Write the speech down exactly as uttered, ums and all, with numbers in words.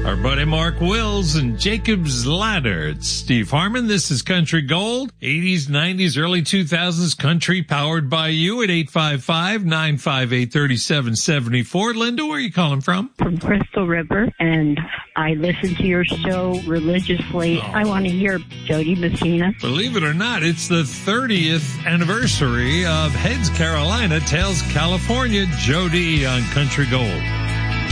Our buddy Mark Wills and Jacob's Ladder. It's Steve Harmon. This is Country Gold. eighties, nineties, early two thousands country powered by you at eight five five, nine five eight, three seven seven four. Linda, where are you calling from? From Crystal River, and I listen to your show religiously. Oh. I want to hear Jody Messina. Believe it or not, it's the thirtieth anniversary of Heads Carolina, Tails California. Jody on Country Gold.